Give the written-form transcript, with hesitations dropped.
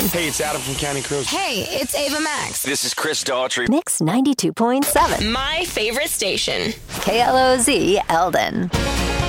Hey, it's Adam from Counting Crows. Hey, it's Ava Max. This is Chris Daughtry. Mix 92.7. My favorite station. KLOZ Eldon.